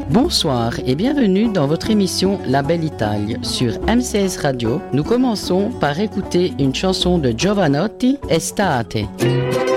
Bonsoir et bienvenue dans votre émission La Belle Italie sur MCS Radio. Nous commençons par écouter une chanson de Giovanotti, Estate.